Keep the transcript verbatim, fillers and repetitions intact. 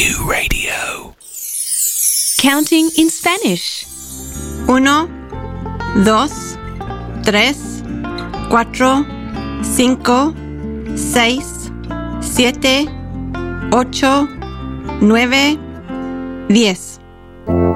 U Radio. Counting in Spanish. Uno, dos, tres, cuatro, cinco, seis, siete, ocho, nueve, diez.